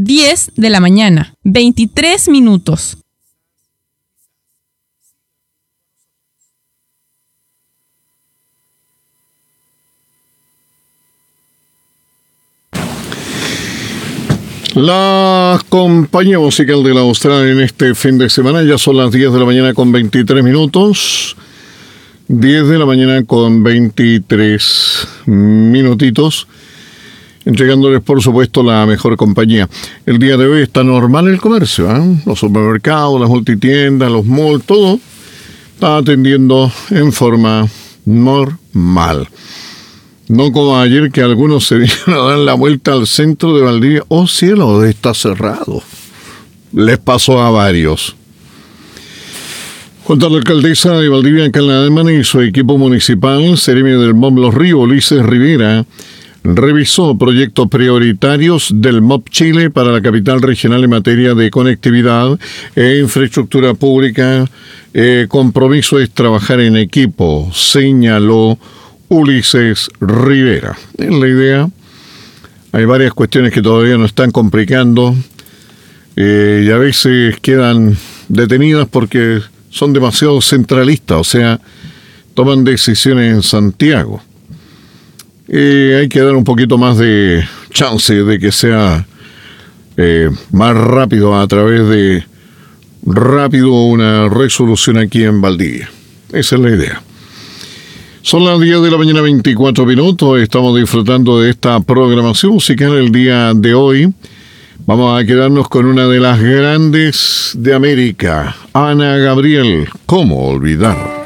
10 de la mañana, 23 minutos. La compañía musical de la Austral en este fin de semana, ya son las 10 de la mañana con 23 minutos. 10 de la mañana con 23 minutitos. Entregándoles, por supuesto, la mejor compañía. El día de hoy está normal el comercio, ¿eh? Los supermercados, las multitiendas, los malls, todo está atendiendo en forma normal. No como ayer que algunos se dieron a dar la vuelta al centro de Valdivia. ¡Oh cielo, está cerrado! Les pasó a varios. Junto a la alcaldesa de Valdivia, Carla Adelman, y su equipo municipal, Seremi del MOB Los Ríos, Ulises Rivera, revisó proyectos prioritarios del MOB Chile para la capital regional en materia de conectividad e infraestructura pública. Compromiso es trabajar en equipo, señaló Ulises Rivera. En la idea, hay varias cuestiones que todavía no están complicando y a veces quedan detenidas porque son demasiado centralistas, o sea, toman decisiones en Santiago. Hay que dar un poquito más de chance de que sea más rápido a través de una resolución aquí en Valdivia. Esa es la idea. Son las 10 de la mañana 24 minutos. Estamos disfrutando de esta programación musical el día de hoy. Vamos a quedarnos con una de las grandes de América, Ana Gabriel. ¿Cómo olvidar?